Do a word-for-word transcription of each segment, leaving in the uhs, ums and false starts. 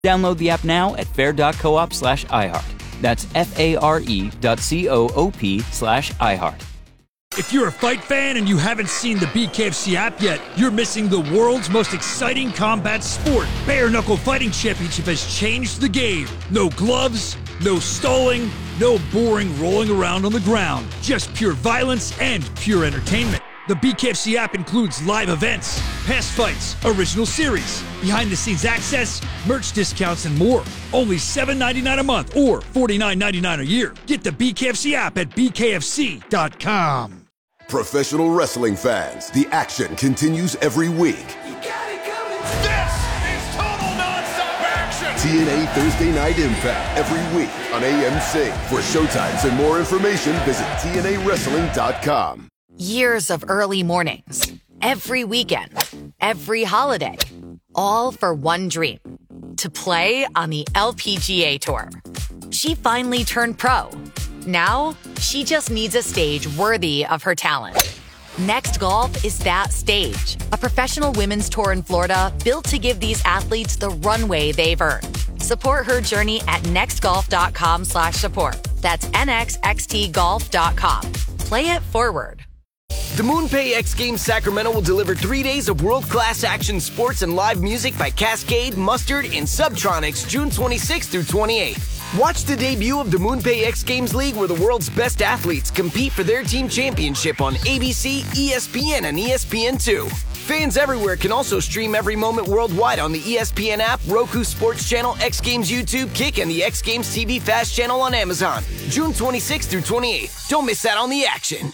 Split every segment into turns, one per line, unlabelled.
Download the app now at fair.coop slash iHeart. That's F-A-R-E dot C-O-O-P slash iHeart.
If you're a fight fan and you haven't seen the B K F C app yet, you're missing the world's most exciting combat sport. Bare Knuckle Fighting Championship has changed the game. No gloves, no stalling, no boring rolling around on the ground. Just pure violence and pure entertainment. The B K F C app includes live events, past fights, original series, behind-the-scenes access, merch discounts, and more. Only seven dollars and ninety-nine cents a month or forty-nine dollars and ninety-nine cents a year. Get the B K F C app at B K F C dot com.
Professional wrestling fans, the action continues every week.
You got it coming. This is total nonstop action.
T N A Thursday Night Impact every week on A M C. For showtimes and more information, visit T N A wrestling dot com.
Years of early mornings, every weekend, every holiday, all for one dream, to play on the L P G A Tour. She finally turned pro. Now, she just needs a stage worthy of her talent. Next Golf is that stage, a professional women's tour in Florida built to give these athletes the runway they've earned. Support her journey at nextgolf.com slash support. That's N X X T golf dot com. Play it forward.
The MoonPay X Games Sacramento will deliver three days of world-class action sports and live music by Cascade, Mustard, and Subtronics June twenty-sixth through twenty-eighth. Watch the debut of the MoonPay X Games League where the world's best athletes compete for their team championship on A B C, E S P N, and E S P N two. Fans everywhere can also stream every moment worldwide on the E S P N app, Roku Sports Channel, X Games YouTube, Kick, and the X Games T V Fast Channel on Amazon. June twenty-sixth through twenty-eighth. Don't miss out on the action.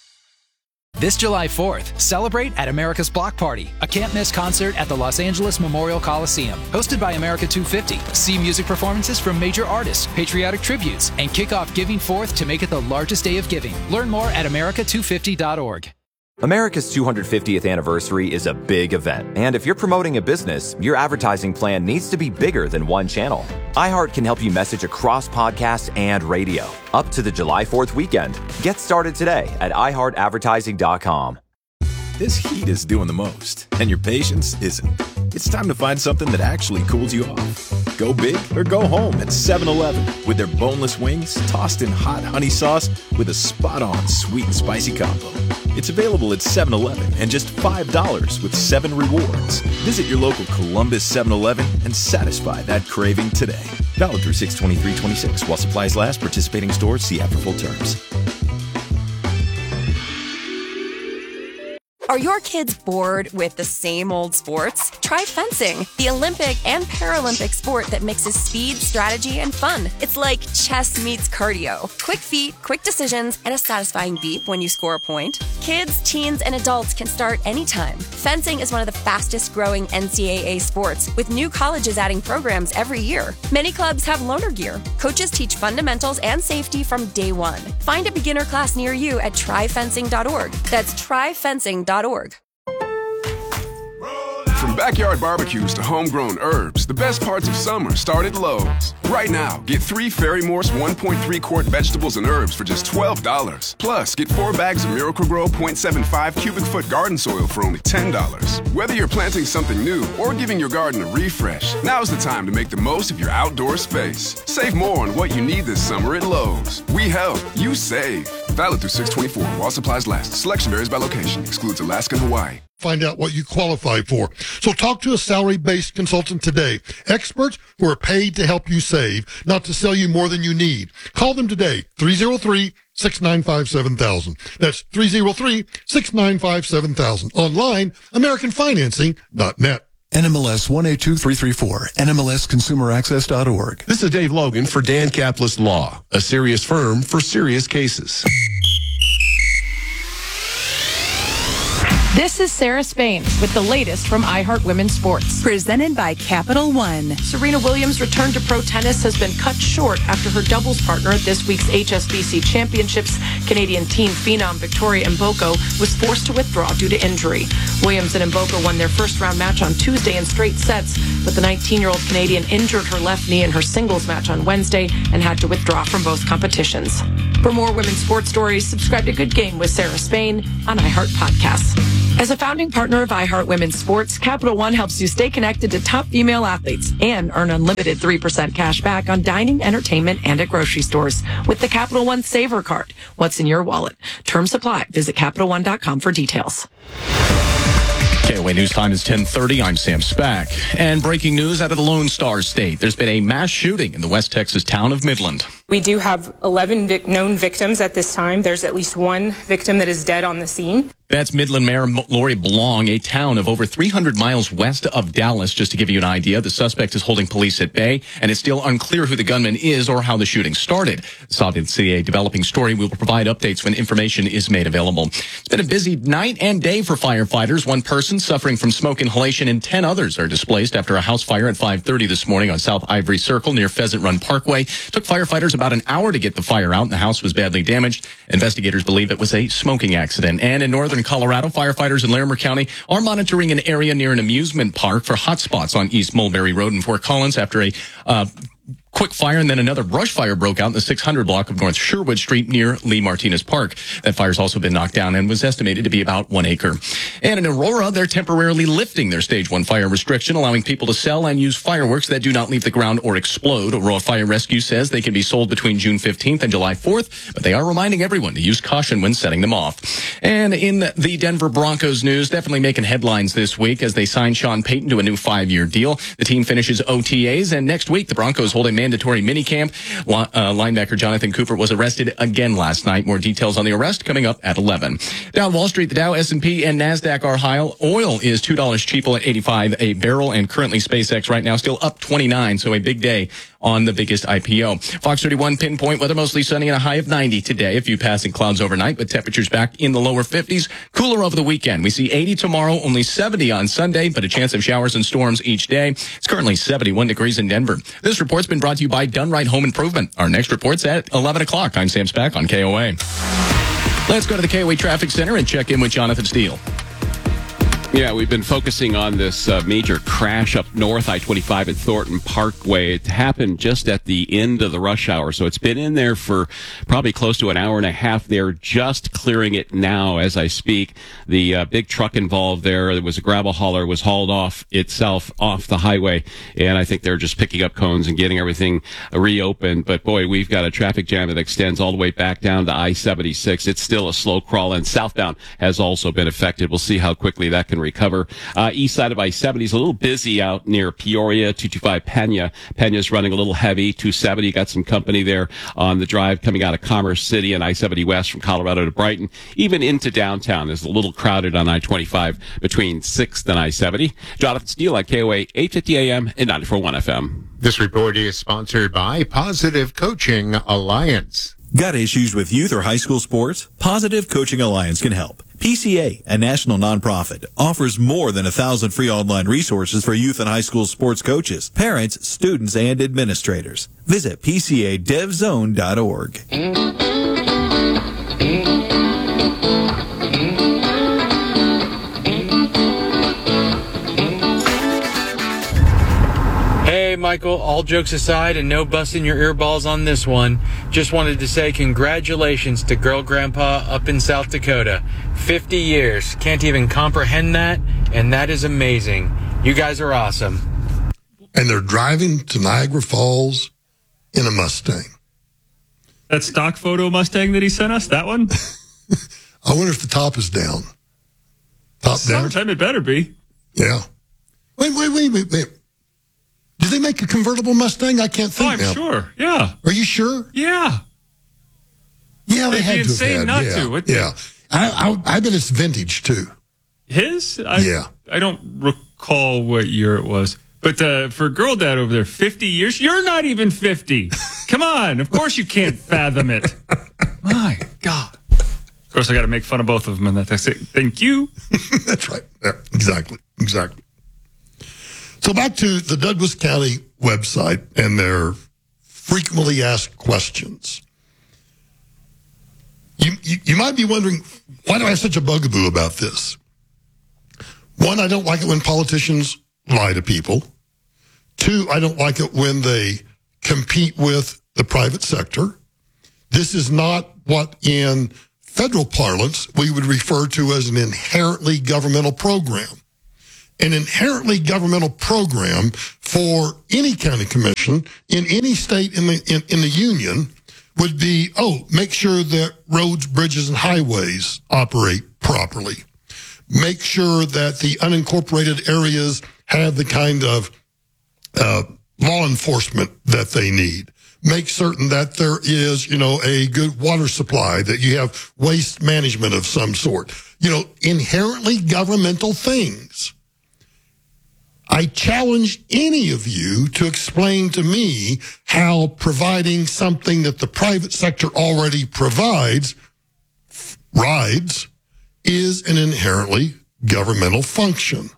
This July fourth, celebrate at America's Block Party, a can't-miss concert at the Los Angeles Memorial Coliseum. Hosted by America two fifty. See music performances from major artists, patriotic tributes, and kick off Giving Fourth to make it the largest day of giving. Learn more at America two fifty dot org.
America's two hundred fiftieth anniversary is a big event, and if you're promoting a business, your advertising plan needs to be bigger than one channel. iHeart can help you message across podcasts and radio. Up to the July fourth weekend. Get started today at i heart advertising dot com.
This heat is doing the most, and your patience isn't. It's time to find something that actually cools you off. Go big or go home at seven eleven with their boneless wings tossed in hot honey sauce with a spot-on sweet and spicy combo. It's available at seven eleven and just five dollars with seven rewards. Visit your local Columbus seven eleven and satisfy that craving today. Valid through six twenty-three twenty-six while supplies last. Participating stores, see app for full terms.
Are your kids bored with the same old sports? Try fencing, the Olympic and Paralympic sport that mixes speed, strategy, and fun. It's like chess meets cardio. Quick feet, quick decisions, and a satisfying beep when you score a point. Kids, teens, and adults can start anytime. Fencing is one of the fastest growing N C double A sports, with new colleges adding programs every year. Many clubs have loaner gear. Coaches teach fundamentals and safety from day one. Find a beginner class near you at try fencing dot org. That's try fencing dot org.
From backyard barbecues to homegrown herbs, the best parts of summer start at Lowe's. Right now, get three Ferry-Morse one point three quart vegetables and herbs for just twelve dollars. Plus, get four bags of Miracle-Gro zero point seven five cubic foot garden soil for only ten dollars. Whether you're planting something new or giving your garden a refresh, now's the time to make the most of your outdoor space. Save more on what you need this summer at Lowe's. We help, you save. Valid through six twenty-four while supplies last. Selection varies by location. Excludes Alaska and Hawaii.
Find out what you qualify for. So talk to a salary-based consultant today. Experts who are paid to help you save, not to sell you more than you need. Call them today, three oh three, six nine five, seven thousand. That's three oh three, six nine five, seven thousand. Online, american financing dot net.
N M L S one eight two three three four, N M L S consumer access dot org.
This is Dave Logan for Dan Capitalist Law, a serious firm for serious cases.
This is Sarah Spain with the latest from iHeart Women's Sports.
Presented by Capital One.
Serena Williams' return to pro tennis has been cut short after her doubles partner at this week's H S B C Championships, Canadian team phenom Victoria Mboko, was forced to withdraw due to injury. Williams and Mboko won their first round match on Tuesday in straight sets, but the nineteen-year-old Canadian injured her left knee in her singles match on Wednesday and had to withdraw from both competitions. For more women's sports stories, subscribe to Good Game with Sarah Spain on iHeart Podcasts. As a founding partner of iHeart Women's Sports, Capital One helps you stay connected to top female athletes and earn unlimited three percent cash back on dining, entertainment, and at grocery stores with the Capital One Saver Card. What's in your wallet? Terms apply. Visit Capital One dot com for details.
K O A News Time is ten thirty. I'm Sam Spack. And breaking news out of the Lone Star State. There's been a mass shooting in the West Texas town of Midland.
We do have eleven vic- known victims at this time. There's at least one victim that is dead on the scene.
That's Midland Mayor Lori Blong, a town of over three hundred miles west of Dallas. Just to give you an idea, the suspect is holding police at bay, and it's still unclear who the gunman is or how the shooting started. South C A developing story. We will provide updates when information is made available. It's been a busy night and day for firefighters. One person suffering from smoke inhalation and ten others are displaced after a house fire at five thirty this morning on South Ivory Circle near Pheasant Run Parkway. Took firefighters about an hour to get the fire out, and the house was badly damaged. Investigators believe it was a smoking accident. And in northern Colorado, firefighters in Larimer County are monitoring an area near an amusement park for hotspots on East Mulberry Road in Fort Collins after a uh, quick fire, and then another brush fire broke out in the six hundred block of North Sherwood Street near Lee Martinez Park. That fire's also been knocked down and was estimated to be about one acre. And in Aurora, they're temporarily lifting their stage one fire restriction, allowing people to sell and use fireworks that do not leave the ground or explode. Aurora Fire Rescue says they can be sold between June fifteenth and July fourth, but they are reminding everyone to use caution when setting them off. And in the Denver Broncos news, definitely making headlines this week as they sign Sean Payton to a new five-year deal. The team finishes O T As, and next week the Broncos hold a mandatory minicamp. Uh, linebacker Jonathan Cooper was arrested again last night. More details on the arrest coming up at eleven. Down Wall Street, the Dow, S and P, and NASDAQ are high. Oil is two dollars cheaper at eighty-five a barrel, and currently SpaceX right now still up twenty-nine, so a big day on the biggest I P O. Fox thirty-one pinpoint weather, mostly sunny and a high of ninety today. A few passing clouds overnight, but temperatures back in the lower fifties. Cooler over the weekend. We see eighty tomorrow, only seventy on Sunday, but a chance of showers and storms each day. It's currently seventy-one degrees in Denver. This report's been brought to you by Done Right Home Improvement. Our next report's at eleven o'clock. I'm Sam Spack on K O A. Let's go to the K O A Traffic Center and check in with Jonathan Steele.
Yeah, we've been focusing on this uh, major crash up north, I twenty-five at Thornton Parkway. It happened just at the end of the rush hour, so it's been in there for probably close to an hour and a half. They're just clearing it now as I speak. The uh, big truck involved there, there was a gravel hauler, was hauled off itself off the highway, and I think they're just picking up cones and getting everything reopened. But boy, we've got a traffic jam that extends all the way back down to I seventy-six. It's still a slow crawl, and southbound has also been affected. We'll see how quickly that can recover. Uh, east side of I seventy is a little busy out near Peoria, two twenty-five Pena. Pena's running a little heavy. two seventy got some company there on the drive coming out of Commerce City, and I seventy West from Colorado to Brighton. Even into downtown is a little crowded on I twenty-five between sixth and I seventy. Jonathan Steele at K O A, eight fifty A M and ninety-four point one F M.
This report is sponsored by Positive Coaching Alliance.
Got issues with youth or high school sports? Positive Coaching Alliance can help. P C A, a national nonprofit, offers more than a thousand free online resources for youth and high school sports coaches, parents, students, and administrators. Visit P C A dev zone dot org.
Hey, Michael, all jokes aside and no busting your earballs on this one, just wanted to say congratulations to Girl Grandpa up in South Dakota. fifty years. Can't even comprehend that, and that is amazing. You guys are awesome.
And they're driving to Niagara Falls in a Mustang.
That stock photo Mustang that he sent us, that one?
I wonder if the top is down. Top down?
Summertime, it better be.
Yeah. Wait, wait, wait, wait, wait. Did they make a convertible Mustang? I can't think
Oh, I'm
now.
sure. Yeah.
Are you sure?
Yeah.
Yeah, they
It'd
had
be
to
insane
have had.
not
yeah.
to, wouldn't
yeah. I, I, I bet it's vintage, too.
His? I,
Yeah.
I don't recall what year it was. But uh, for Girl Dad over there, fifty years? You're not even fifty. Come on. Of course you can't fathom it. My God. Of course, I got to make fun of both of them, and that's it. Thank you.
That's right. Yeah, exactly. Exactly. So back to the Douglas County website and their frequently asked questions. You, you you might be wondering, why do I have such a bugaboo about this? One, I don't like it when politicians lie to people. Two, I don't like it when they compete with the private sector. This is not what in federal parlance, we would refer to as an inherently governmental program. An inherently governmental program for any county commission in any state in the in, in the union would be, oh, make sure that roads, bridges, and highways operate properly. Make sure that the unincorporated areas have the kind of uh, law enforcement that they need. Make certain that there is, you know, a good water supply, that you have waste management of some sort. You know, inherently governmental things. I challenge any of you to explain to me how providing something that the private sector already provides, rides, is an inherently governmental function.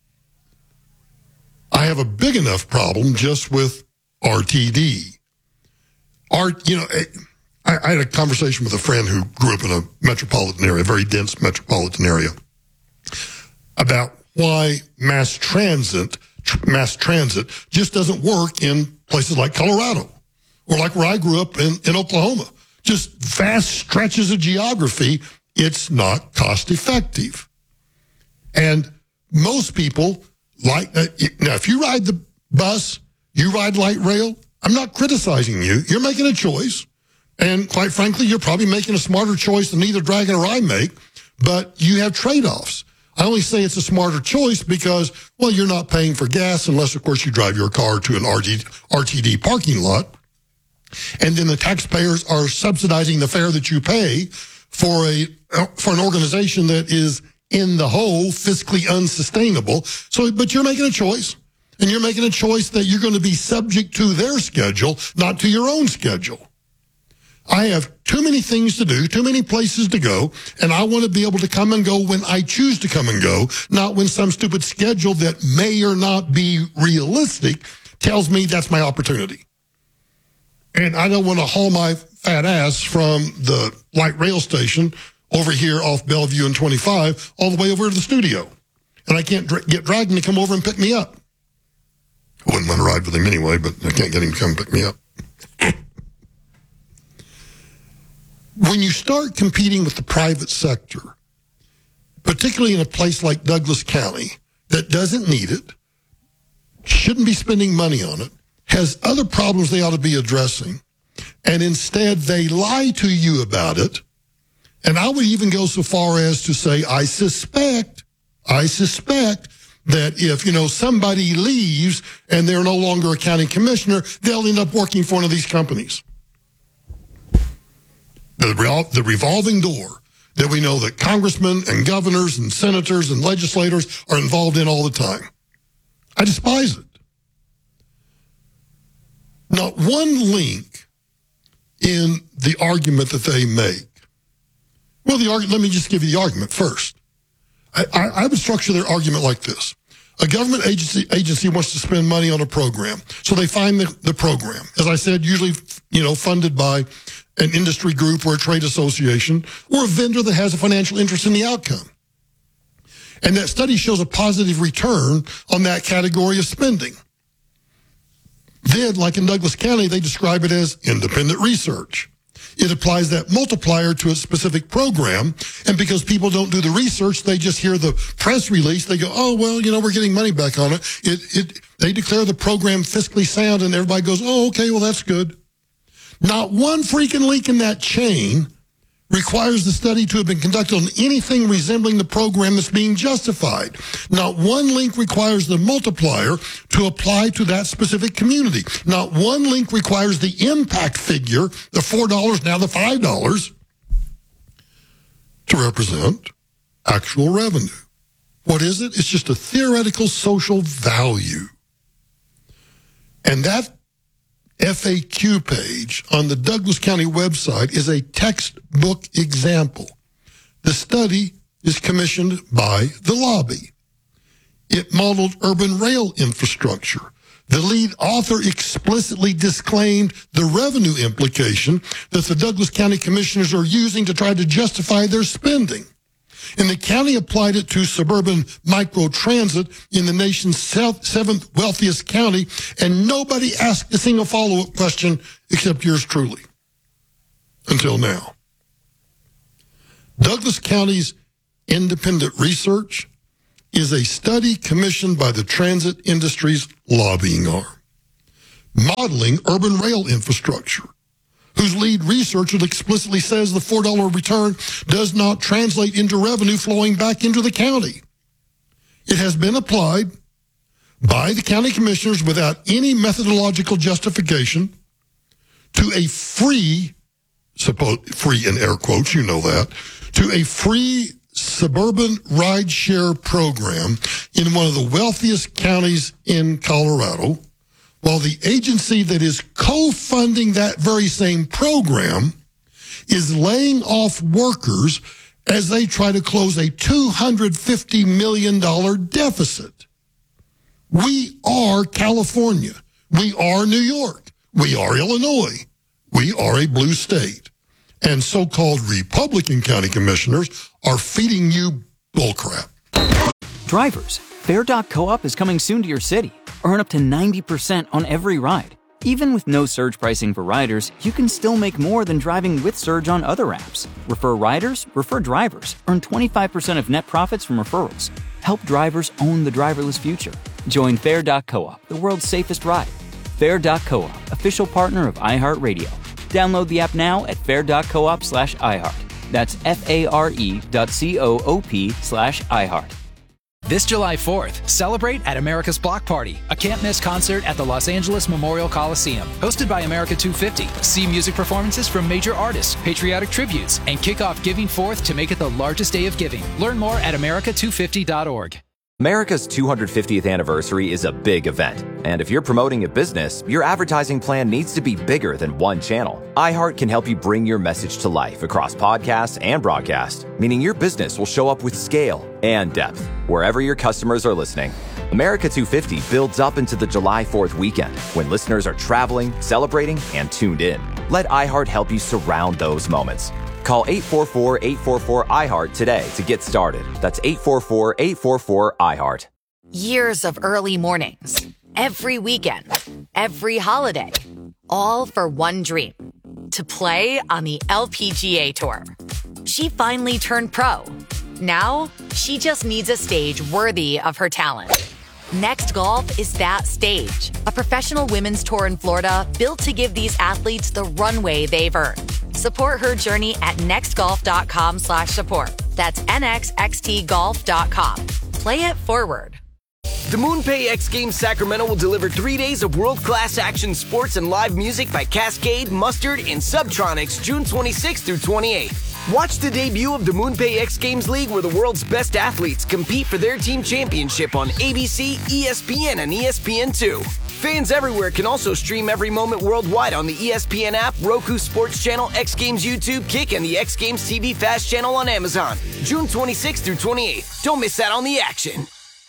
I have a big enough problem just with R T D. Art, you know, I, I had a conversation with a friend who grew up in a metropolitan area, a very dense metropolitan area, about why mass transit, tr- mass transit just doesn't work in places like Colorado or like where I grew up in, in Oklahoma. Just vast stretches of geography. It's not cost effective. And most people like, uh, now if you ride the bus, you ride light rail, I'm not criticizing you. You're making a choice. And quite frankly, you're probably making a smarter choice than either Dragon or I make, but you have trade-offs. I only say it's a smarter choice because, well, you're not paying for gas unless, of course, you drive your car to an R T D parking lot. And then the taxpayers are subsidizing the fare that you pay for a for an organization that is in the hole, fiscally unsustainable. So, but you're making a choice. And you're making a choice that you're going to be subject to their schedule, not to your own schedule. I have too many things to do, too many places to go, and I want to be able to come and go when I choose to come and go, not when some stupid schedule that may or not be realistic tells me that's my opportunity. And I don't want to haul my fat ass from the light rail station over here off Bellevue and twenty-five all the way over to the studio. And I can't dr- get Dragon to come over and pick me up. I wouldn't want to ride with him anyway, but I can't get him to come pick me up. When you start competing with the private sector, particularly in a place like Douglas County that doesn't need it, shouldn't be spending money on it, has other problems they ought to be addressing, and instead they lie to you about it, and I would even go so far as to say, I suspect, I suspect that if, you know, somebody leaves and they're no longer a county commissioner, they'll end up working for one of these companies. The, the revolving door that we know that congressmen and governors and senators and legislators are involved in all the time. I despise it. Not one link in the argument that they make. Well, the argument, let me just give you the argument first. I, I, I would structure their argument like this. A government agency agency wants to spend money on a program, so they find the, the program. As I said, usually, you know, funded by an industry group or a trade association or a vendor that has a financial interest in the outcome. And that study shows a positive return on that category of spending. Then, like in Douglas County, they describe it as independent research. It applies that multiplier to a specific program, and because people don't do the research, they just hear the press release. They go, oh, well, you know, we're getting money back on it. It, it. They declare the program fiscally sound, and everybody goes, oh, okay, well, that's good. Not one freaking link in that chain requires the study to have been conducted on anything resembling the program that's being justified. Not one link requires the multiplier to apply to that specific community. Not one link requires the impact figure, the four dollars, now the five dollars, to represent actual revenue. What is it? It's just a theoretical social value. And that F A Q page on the Douglas County website is a textbook example. The study is commissioned by the lobby. It modeled urban rail infrastructure. The lead author explicitly disclaimed the revenue implication that the Douglas County commissioners are using to try to justify their spending. And the county applied it to suburban microtransit in the nation's seventh wealthiest county, and nobody asked a single follow-up question except yours truly. Until now. Douglas County's independent research is a study commissioned by the Transit Industry's Lobbying Arm, modeling urban rail infrastructure, whose lead researcher explicitly says the four dollar return does not translate into revenue flowing back into the county. It has been applied by the county commissioners without any methodological justification to a free, suppose free in air quotes, you know that, to a free suburban rideshare program in one of the wealthiest counties in Colorado, while the agency that is co-funding that very same program is laying off workers as they try to close a two hundred fifty million dollars deficit. We are California. We are New York. We are Illinois. We are a blue state. And so-called Republican county commissioners are feeding you bullcrap.
Drivers, Fare dot co-op is coming soon to your city. Earn up to ninety percent on every ride. Even with no surge pricing for riders, you can still make more than driving with surge on other apps. Refer riders, refer drivers. Earn twenty-five percent of net profits from referrals. Help drivers own the driverless future. Join Fare dot co-op, the world's safest ride. Fare dot co-op, official partner of iHeartRadio. Download the app now at fare dot coop slash iHeart. That's F-A-R-E dot C-O-O-P slash iHeart.
This July fourth, celebrate at America's Block Party, a can't-miss concert at the Los Angeles Memorial Coliseum. Hosted by America two fifty. See music performances from major artists, patriotic tributes, and kick off Giving Fourth to make it the largest day of giving. Learn more at America two fifty dot org.
America's two hundred fiftieth anniversary is a big event, and if you're promoting a business, your advertising plan needs to be bigger than one channel. iHeart can help you bring your message to life across podcasts and broadcast, meaning your business will show up with scale and depth wherever your customers are listening. America two fifty builds up into the July fourth weekend when listeners are traveling, celebrating, and tuned in. Let iHeart help you surround those moments. Call eight four four, eight four four, I heart today to get started. That's eight four four, eight four four, I heart.
Years of early mornings, every weekend, every holiday, all for one dream, to play on the L P G A Tour. She finally turned pro. Now, she just needs a stage worthy of her talent. Next Golf is that stage, a professional women's tour in Florida built to give these athletes the runway they've earned. Support her journey at nextgolf.com slash support. That's N X X T golf dot com. Play it forward.
The MoonPay X Games Sacramento will deliver three days of world-class action sports and live music by Cascade, Mustard, and Subtronics June twenty-sixth through twenty-eighth. Watch the debut of the MoonPay X Games League where the world's best athletes compete for their team championship on A B C, E S P N, and E S P N two. Fans everywhere can also stream every moment worldwide on the E S P N app, Roku Sports Channel, X Games YouTube, Kick, and the X Games T V Fast channel on Amazon. June twenty-sixth through twenty-eighth. Don't miss out on the action.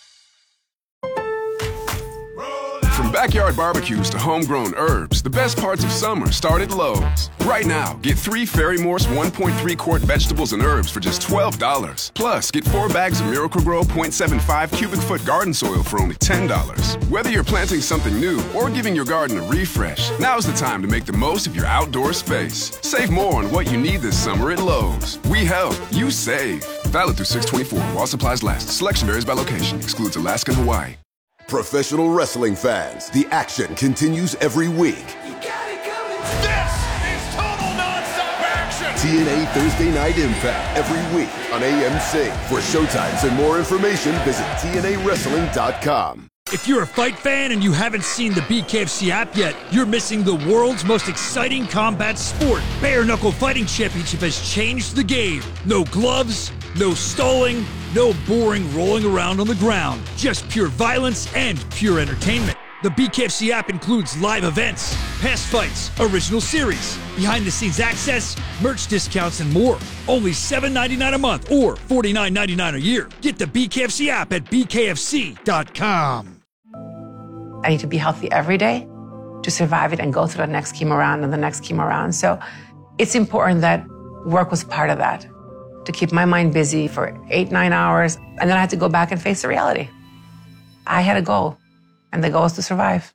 From backyard barbecues to homegrown herbs, the best parts of summer start at Lowe's. Right now, get three Ferry Morse one point three quart vegetables and herbs for just twelve dollars. Plus, get four bags of Miracle-Gro point seven five cubic foot garden soil for only ten dollars. Whether you're planting something new or giving your garden a refresh, now's the time to make the most of your outdoor space. Save more on what you need this summer at Lowe's. We help, you save. Valid through six twenty-four while supplies last. Selection varies by location. Excludes Alaska and Hawaii.
Professional wrestling fans, the action continues every week.
You got it coming. This is total nonstop action.
T N A Thursday Night Impact every week on A M C. For showtimes and more information, visit T N A wrestling dot com.
If you're a fight fan and you haven't seen the B K F C app yet, you're missing the world's most exciting combat sport. Bare Knuckle Fighting Championship has changed the game. No gloves, no stalling, no boring rolling around on the ground. Just pure violence and pure entertainment. The B K F C app includes live events, past fights, original series, behind-the-scenes access, merch discounts, and more. Only seven ninety-nine a month or forty-nine ninety-nine a year. Get the B K F C app at B K F C dot com.
I need to be healthy every day to survive it and go through the next chemo round and the next chemo round. So it's important that work was part of that, to keep my mind busy for eight, nine hours. And then I had to go back and face the reality. I had a goal, and the goal is to survive.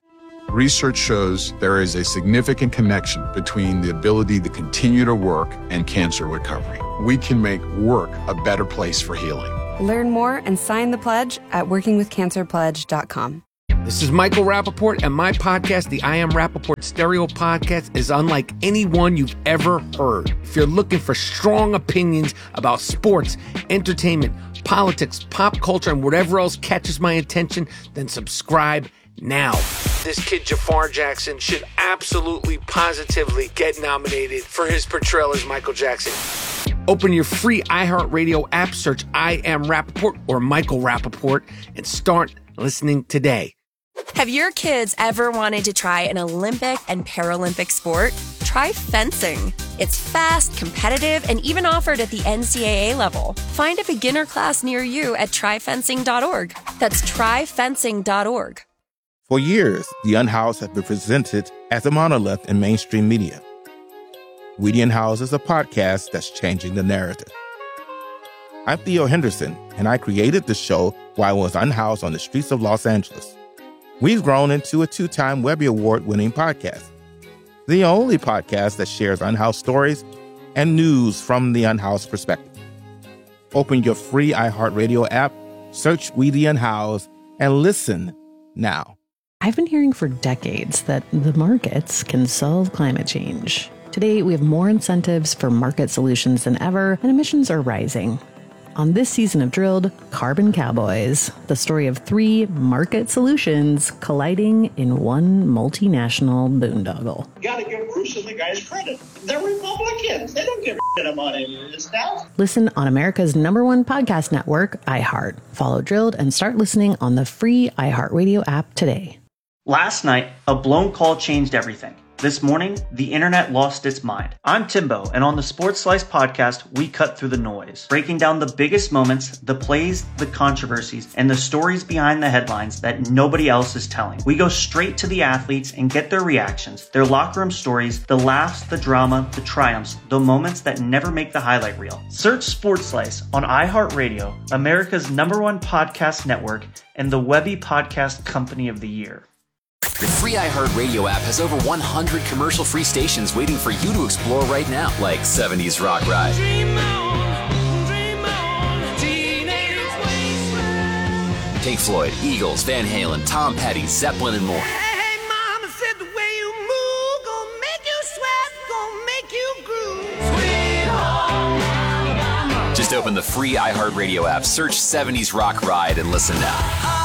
Research shows there is a significant connection between the ability to continue to work and cancer recovery. We can make work a better place for healing.
Learn more and sign the pledge at working with cancer pledge dot com.
This is Michael Rappaport, and my podcast, the I Am Rappaport Stereo Podcast, is unlike any one you've ever heard. If you're looking for strong opinions about sports, entertainment, politics, pop culture, and whatever else catches my attention, then subscribe now. This kid Jafar Jackson should absolutely, positively get nominated for his portrayal as Michael Jackson. Open your free iHeartRadio app, search I Am Rappaport or Michael Rappaport, and start listening today.
Have your kids ever wanted to try an Olympic and Paralympic sport? Try fencing. It's fast, competitive, and even offered at the N C double A level. Find a beginner class near you at try fencing dot org. That's try fencing dot org.
For years, The Unhoused has been presented as a monolith in mainstream media. We the Unhoused is a podcast that's changing the narrative. I'm Theo Henderson, and I created the show while I was unhoused on the streets of Los Angeles. We've grown into a two-time Webby Award-winning podcast, the only podcast that shares unhoused stories and news from the unhoused perspective. Open your free iHeartRadio app, search We the Unhoused, and listen now.
I've been hearing for decades that the markets can solve climate change. Today, we have more incentives for market solutions than ever, and emissions are rising. On this season of Drilled, Carbon Cowboys, the story of three market solutions colliding in one multinational boondoggle.
You gotta give Bruce and the guys credit. They're Republicans. They don't give a shit about any of this stuff.
Listen on America's number one podcast network, iHeart. Follow Drilled and start listening on the free iHeartRadio app today.
Last night, a blown call changed everything. This morning, the internet lost its mind. I'm Timbo, and on the Sports Slice podcast, we cut through the noise, breaking down the biggest moments, the plays, the controversies, and the stories behind the headlines that nobody else is telling. We go straight to the athletes and get their reactions, their locker room stories, the laughs, the drama, the triumphs, the moments that never make the highlight reel. Search Sports Slice on iHeartRadio, America's number one podcast network, and the Webby Podcast Company of the Year.
The free iHeartRadio app has over one hundred commercial-free stations waiting for you to explore right now, like seventies Rock Ride, Dream on, dream on, Teenage Wasteland, Pink Floyd, Eagles, Van Halen, Tom Petty, Zeppelin, and more.
Hey, mama said the way you move gon' make you sweat, gon' make you groove. Sweet home Alabama.
Just open the free iHeartRadio app, search seventies Rock Ride, and listen now.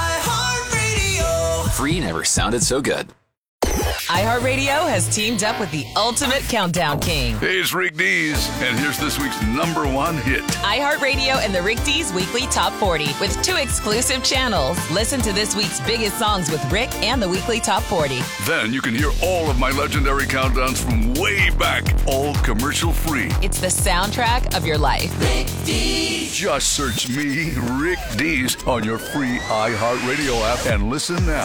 Free never sounded so good.
iHeartRadio has teamed up with the ultimate countdown king.
Hey, it's Rick Dees, and here's this week's number one hit.
iHeartRadio and the Rick Dees Weekly Top forty with two exclusive channels. Listen to this week's biggest songs with Rick and the Weekly Top forty.
Then you can hear all of my legendary countdowns from way back, all commercial free.
It's the soundtrack of your life.
Rick Dees. Just search me, Rick Dees, on your free iHeartRadio app and listen now.